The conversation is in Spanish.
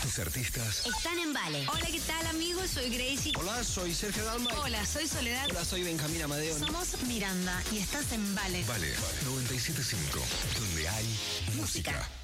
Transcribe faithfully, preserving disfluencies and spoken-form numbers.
Tus artistas están en Vale. Hola, ¿qué tal, amigos? Soy Gracie. Hola, soy Sergio Dalma. Hola, soy Soledad. Hola, soy Benjamín Amadeo. Somos Miranda y estás en Vale. Vale, noventa y siete punto cinco, donde hay música. Música.